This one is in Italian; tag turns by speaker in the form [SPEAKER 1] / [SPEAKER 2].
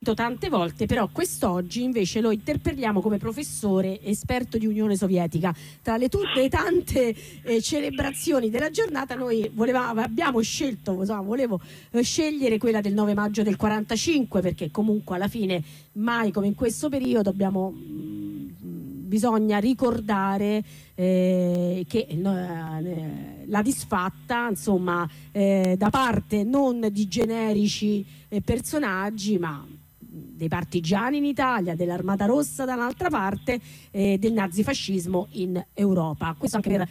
[SPEAKER 1] tante volte, però quest'oggi invece lo interpelliamo come professore esperto di Unione Sovietica. Tra le tante celebrazioni della giornata noi abbiamo scelto, volevo scegliere quella del 9 maggio del 45, perché comunque alla fine mai come in questo periodo bisogna ricordare che la disfatta, insomma, da parte non di generici personaggi, ma dei partigiani in Italia, dell'Armata Rossa dall'altra parte, del nazifascismo in Europa. Questo anche per